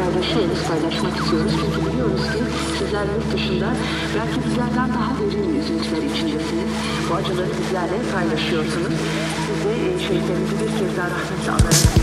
paylaşıyoruz, paylaşmak istiyoruz. Çünkü biliyoruz ki sizler yurt dışında belki bizlerden daha derin üzüntüler içindesiniz. Bu acıları bizlerle paylaşıyorsunuz. Sizi şehitlerimizi bir kez daha rahmetle anarak